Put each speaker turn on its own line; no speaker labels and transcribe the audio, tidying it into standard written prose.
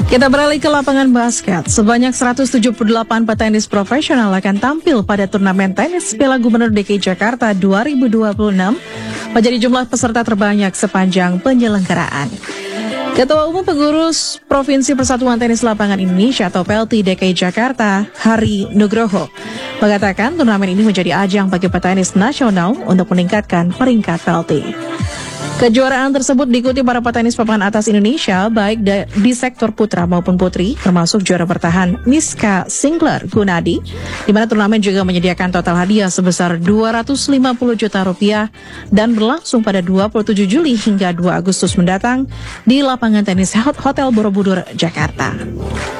Kita beralih ke lapangan basket. Sebanyak 178 petenis profesional akan tampil pada turnamen tenis Piala Gubernur DKI Jakarta 2026, menjadi jumlah peserta terbanyak sepanjang penyelenggaraan. Ketua Umum Pengurus Provinsi Persatuan Tenis Lapangan Indonesia atau PLT DKI Jakarta, Hari Nugroho, mengatakan turnamen ini menjadi ajang bagi petenis nasional untuk meningkatkan peringkat PLT. Kejuaraan tersebut diikuti para petenis papan atas Indonesia baik di sektor putra maupun putri, termasuk juara bertahan Miska Singler Gunadi, di mana turnamen juga menyediakan total hadiah sebesar Rp250 juta dan berlangsung pada 27 Juli hingga 2 Agustus mendatang di lapangan tenis Hotel Borobudur, Jakarta.